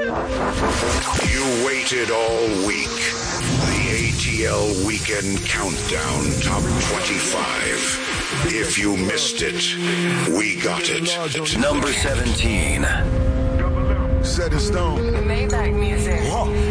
You waited all week. The ATL Weekend Countdown Top 25. If you missed it, we got it. Number 17. Set in stone. Maybach music.